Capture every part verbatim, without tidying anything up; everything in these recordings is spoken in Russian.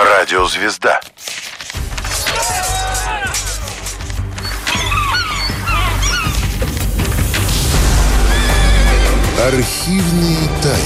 Радиозвезда. Архивные тайны.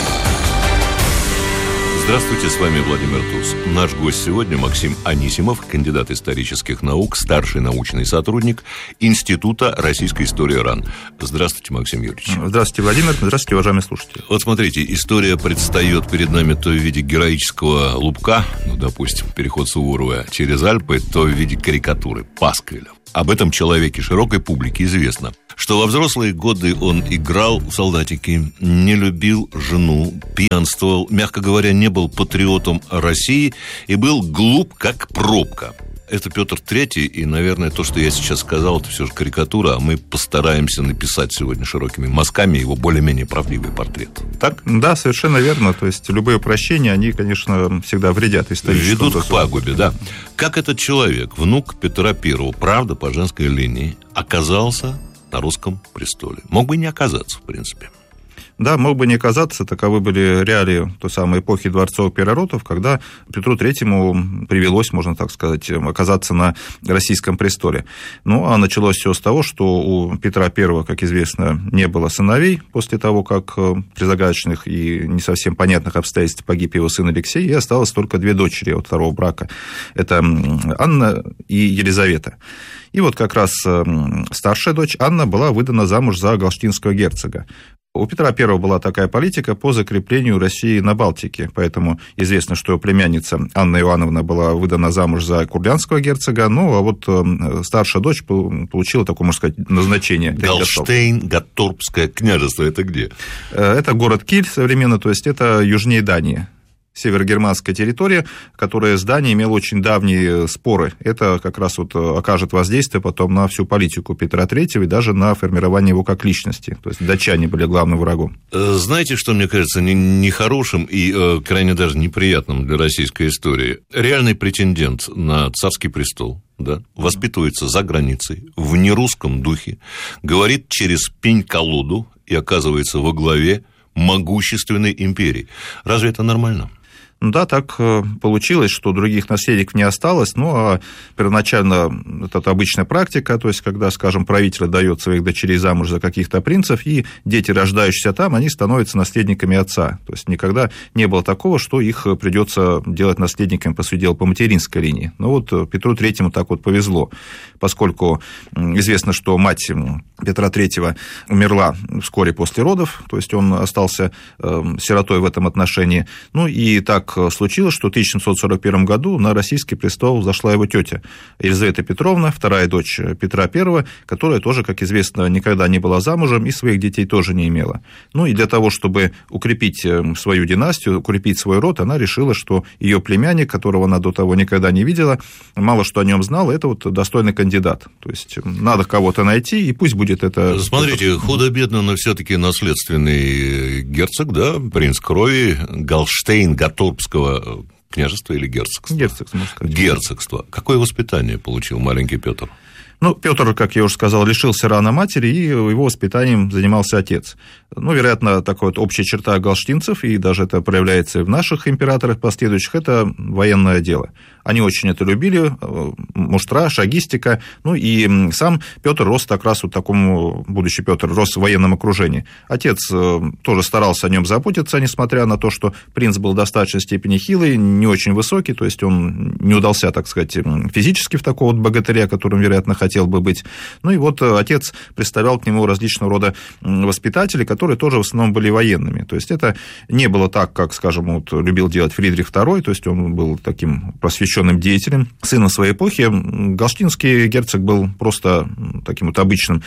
Здравствуйте, с вами Владимир Туз. Наш гость сегодня Максим Анисимов, кандидат исторических наук, старший научный сотрудник Института российской истории РАН. Здравствуйте, Максим Юрьевич. Здравствуйте, Владимир. Здравствуйте, уважаемые слушатели. Вот смотрите, история предстает перед нами то в виде героического лубка, ну, допустим, переход Суворова через Альпы, то в виде карикатуры Пасквиля. Об этом человеке широкой публике известно, что во взрослые годы он играл в солдатики, не любил жену, пьянствовал, мягко говоря, не был патриотом России и был глуп, как пробка. Это Петр Третий, и, наверное, то, что я сейчас сказал, это все же карикатура, а мы постараемся написать сегодня широкими мазками его более-менее правдивый портрет. Так? Да, совершенно верно. То есть любые упрощения, они, конечно, всегда вредят историческому. Ведут к пагубе, да. Как этот человек, внук Петра Первого, правда, по женской линии, оказался на русском престоле? Мог бы и не оказаться, в принципе. Да, мог бы не оказаться, таковы были реалии той самой эпохи дворцовых переворотов, когда Петру Третьему привелось, можно так сказать, оказаться на российском престоле. Ну, а началось все с того, что у Петра Первого, как известно, не было сыновей после того, как при загадочных и не совсем понятных обстоятельствах погиб его сын Алексей, и осталось только две дочери от второго брака. Это Анна и Елизавета. И вот как раз старшая дочь Анна была выдана замуж за галштинского герцога. У Петра Первого была такая политика по закреплению России на Балтике, поэтому известно, что племянница Анна Иоанновна была выдана замуж за курляндского герцога, ну, а вот старшая дочь получила такое, можно сказать, назначение. Галштейн-Гатторпское княжество, это где? Это город Киль современно, то есть это южнее Дании. Северогерманская территория, которая с Данией имела очень давние споры. Это как раз вот окажет воздействие потом на всю политику Петра Третьего и даже на формирование его как личности. То есть датчане были главным врагом. Знаете, что мне кажется нехорошим и крайне даже неприятным для российской истории? Реальный претендент на царский престол, да, воспитывается за границей, в нерусском духе, говорит через пень-колоду и оказывается во главе могущественной империи. Разве это нормально? Ну да, так получилось, что других наследников не осталось, ну, а первоначально это обычная практика, то есть, когда, скажем, правитель дает своих дочерей замуж за каких-то принцев, и дети, рождающиеся там, они становятся наследниками отца, то есть, никогда не было такого, что их придется делать наследниками, по сути дела, по материнской линии. Но вот Петру Третьему так вот повезло, поскольку известно, что мать Петра Третьего умерла вскоре после родов, то есть, он остался сиротой в этом отношении, ну, и так случилось, что в тысяча семьсот сорок первом году на российский престол взошла его тетя Елизавета Петровна, вторая дочь Петра Первого, которая тоже, как известно, никогда не была замужем и своих детей тоже не имела. Ну и для того, чтобы укрепить свою династию, укрепить свой род, она решила, что ее племянник, которого она до того никогда не видела, мало что о нем знала, это вот достойный кандидат. То есть надо кого-то найти, и пусть будет это... Смотрите, худо-бедно, но все-таки наследственный герцог, да, принц крови, Галштейн-Гатторпского княжества или герцогства? Герцогство, можно сказать. Герцогство. Какое воспитание получил маленький Петр? Ну, Петр, как я уже сказал, лишился рано матери, и его воспитанием занимался отец. Ну, вероятно, такая вот общая черта галштинцев, и даже это проявляется и в наших императорах последующих, это военное дело. Они очень это любили, муштра, шагистика, ну, и сам Петр рос как раз вот такому, будущий Петр, рос в военном окружении. Отец тоже старался о нем заботиться, несмотря на то, что принц был в достаточной степени хилый, не очень высокий, то есть он не удался, так сказать, физически в такого вот богатыря, которым, вероятно, хотел бы быть. Ну, и вот отец представлял к нему различного рода воспитателей, которые тоже в основном были военными. То есть это не было так, как, скажем, вот любил делать Фридрих Второй, то есть он был таким просвещенным деятелем, сыном своей эпохи. Галштинский герцог был просто таким вот обычным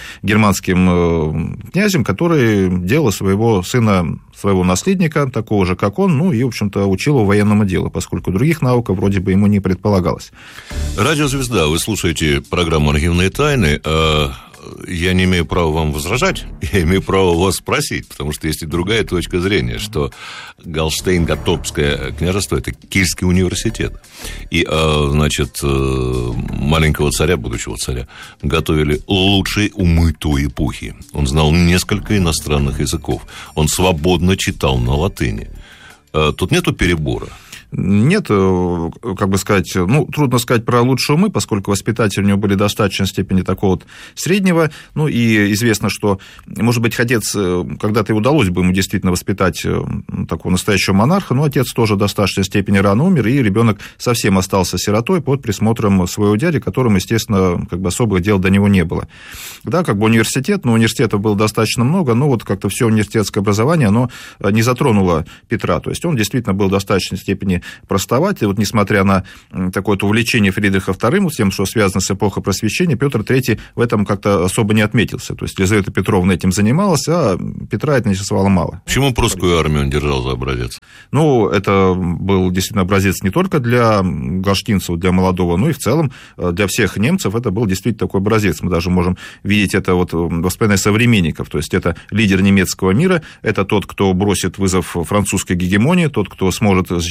германским князем, который делал своего сына, своего наследника, такого же, как он, ну и, в общем-то, учил его военному делу, поскольку других навыков вроде бы ему не предполагалось. Радиозвезда, вы слушаете программу «Архивные тайны». Я не имею права вам возражать, я имею право вас спросить, потому что есть и другая точка зрения, что Галштейн-Гатторпское княжество – это Кильский университет. И, значит, маленького царя, будущего царя, готовили лучшие умы той эпохи. Он знал несколько иностранных языков, он свободно читал на латыни. Тут нету перебора. Нет, как бы сказать, ну, трудно сказать про лучшие умы, поскольку воспитатели у него были в достаточной степени такого вот среднего, ну, и известно, что, может быть, отец, когда-то и удалось бы ему действительно воспитать такого настоящего монарха, но отец тоже в достаточной степени рано умер, и ребенок совсем остался сиротой под присмотром своего дяди, которому, естественно, как бы особых дел до него не было. Да, как бы университет, но университетов было достаточно много, но вот как-то все университетское образование, оно не затронуло Петра, то есть он действительно был в достаточной степени простовать, и вот несмотря на такое вот увлечение Фридриха вторым, тем, что связано с эпохой Просвещения, Петр третий в этом как-то особо не отметился, то есть Елизавета Петровна этим занималась, а Петра это интересовало мало. Почему прусскую армию он держал за образец? Ну, это был действительно образец не только для галштинцев, для молодого, но и в целом для всех немцев это был действительно такой образец. Мы даже можем видеть это вот воспоминания современников, то есть это лидер немецкого мира, это тот, кто бросит вызов французской гегемонии, тот, кто сможет